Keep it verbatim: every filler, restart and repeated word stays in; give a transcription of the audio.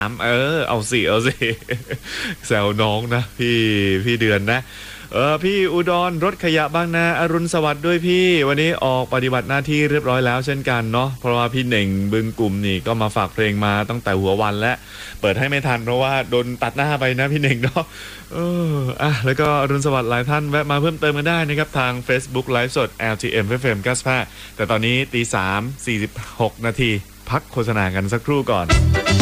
เออเอาสิเอาสิแซวน้องนะพี่พี่เดือนนะเออพี่อุดรรถขยะบางนาอรุณสวัสดิ์ด้วยพี่วันนี้ออกปฏิบัติหน้าที่เรียบร้อยแล้วเช่นกันเนาะเพราะว่าพี่เหน่งบึงกลุ่มนี่ก็มาฝากเพลงมาตั้งแต่หัววันแล้วเปิดให้ไม่ทันเพราะว่าโดนตัดหน้าไปนะพี่เหน่งเนาะเอออ่ะแล้วก็อรุณสวัสดิ์หลายท่านแวะมาเพิ่มเติมกันได้นะครับทาง Facebook ไลฟ์สด แอล ที เอ็ม เอฟ เอ็ม เก้าสิบห้าแต่ตอนนี้ตีสามสี่สิบหกนาทีพักโฆษณากันสักครู่ก่อน